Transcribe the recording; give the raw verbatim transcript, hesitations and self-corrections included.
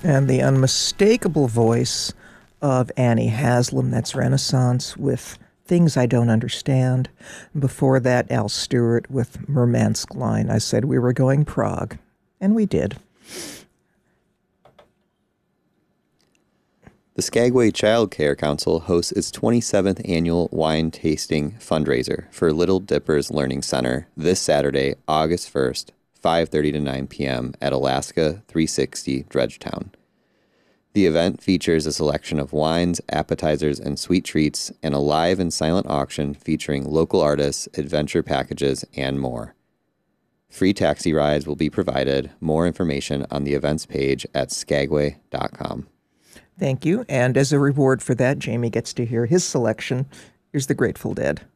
And the unmistakable voice of Annie Haslam, that's Renaissance, with Things I Don't Understand. Before that, Al Stewart with Murmansk Line. I said we were going Prague, and we did. The Skagway Child Care Council hosts its twenty-seventh annual wine tasting fundraiser for Little Dippers Learning Center this Saturday, August first, five thirty to nine p.m. at Alaska three sixty Dredgetown. The event features a selection of wines, appetizers, and sweet treats, and a live and silent auction featuring local artists, adventure packages, and more. Free taxi rides will be provided. More information on the events page at skagway dot com. Thank you. And as a reward for that, Jamie gets to hear his selection. Here's the Grateful Dead.